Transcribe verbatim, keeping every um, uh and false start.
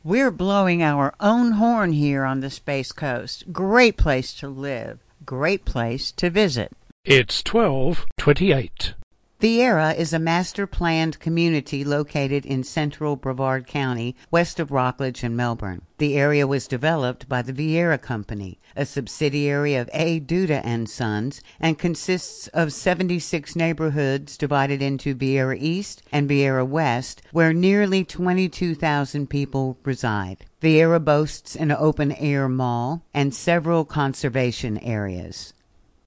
We're blowing our own horn here on the Space Coast. Great place to live. Great place to visit. It's twelve twenty-eight. Viera is a master-planned community located in central Brevard County, west of Rockledge and Melbourne. The area was developed by the Viera Company, a subsidiary of A. Duda and Sons, and consists of seventy-six neighborhoods divided into Viera East and Viera West, where nearly twenty-two thousand people reside. Viera boasts an open-air mall and several conservation areas.